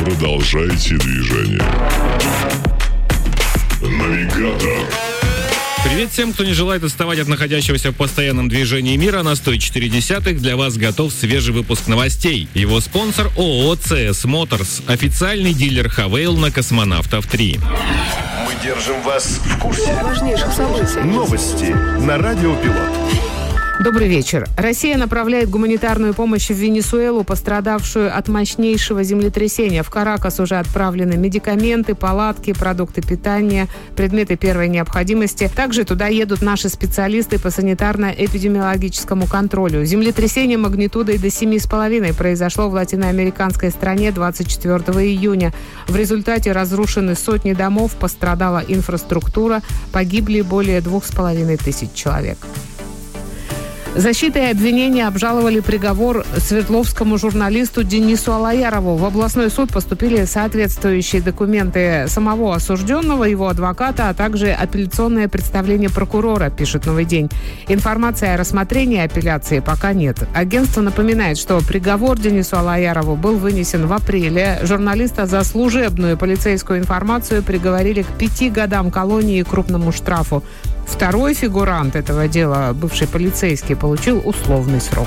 Продолжайте движение. Навигатор. Привет всем, кто не желает отставать от находящегося в постоянном движении мира. На 104.10 для вас готов свежий выпуск новостей. Его спонсор ООО CS Motors, официальный дилер Хавейл на Космонавтов 3. Мы держим вас в курсе важнейших событий. Новости на Радио Пилот. Добрый вечер. Россия направляет гуманитарную помощь в Венесуэлу, пострадавшую от мощнейшего землетрясения. В Каракас уже отправлены медикаменты, палатки, продукты питания, предметы первой необходимости. Также туда едут наши специалисты по санитарно-эпидемиологическому контролю. Землетрясение магнитудой до 7,5 произошло в латиноамериканской стране 24 июня. В результате разрушены сотни домов, пострадала инфраструктура, погибли более 2500 человек. Защита и обвинение обжаловали приговор свердловскому журналисту Денису Алаярову. В областной суд поступили соответствующие документы самого осужденного, его адвоката, а также апелляционное представление прокурора, пишет «Новый день». Информации о рассмотрении апелляции пока нет. Агентство напоминает, что приговор Денису Алаярову был вынесен в апреле. Журналиста за служебную полицейскую информацию приговорили к 5 годам колонии и крупному штрафу. Второй фигурант этого дела, бывший полицейский, получил условный срок.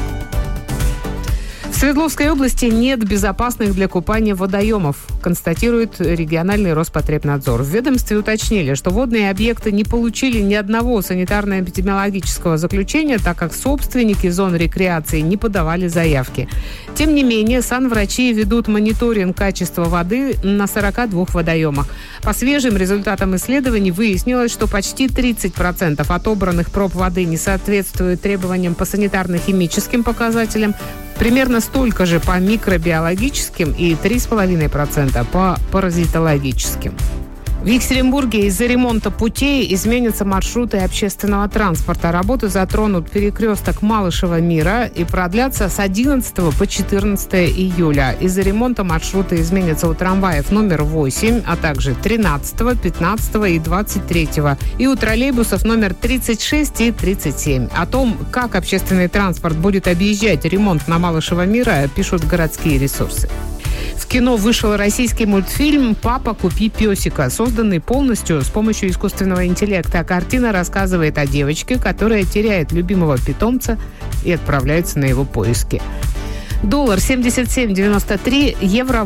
В Свердловской области нет безопасных для купания водоемов, констатирует региональный Роспотребнадзор. В ведомстве уточнили, что водные объекты не получили ни одного санитарно-эпидемиологического заключения, так как собственники зон рекреации не подавали заявки. Тем не менее, санврачи ведут мониторинг качества воды на 42 водоемах. По свежим результатам исследований выяснилось, что почти 30% отобранных проб воды не соответствуют требованиям по санитарно-химическим показателям, примерно столько же по микробиологическим и 3,5% по паразитологическим. В Екатеринбурге из-за ремонта путей изменятся маршруты общественного транспорта. Работы затронут перекресток Малышева-Мира и продлятся с 11 по 14 июля. Из-за ремонта маршруты изменятся у трамваев номер 8, а также 13, 15 и 23. И у троллейбусов номер 36 и 37. О том, как общественный транспорт будет объезжать ремонт на Малышева-Мира, пишут городские ресурсы. В кино вышел российский мультфильм «Папа, купи песика», созданный полностью с помощью искусственного интеллекта. Картина рассказывает о девочке, которая теряет любимого питомца и отправляется на его поиски. Доллар 77.93, евро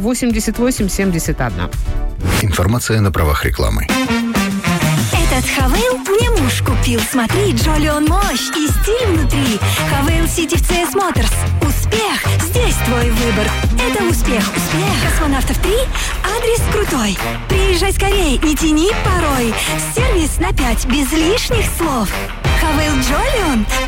88.71. Информация на правах рекламы. Этот Хавейл мне муж купил. Смотри, Джоли, он мощь и стиль внутри. Хавейл Сити в CS Motors. Успех! Здесь твой выбор. Это успех. Успех. Космонавтов 3. Адрес крутой. Приезжай скорей, не тяни порой. Сервис на 5, без лишних слов. Хавейл Джолион.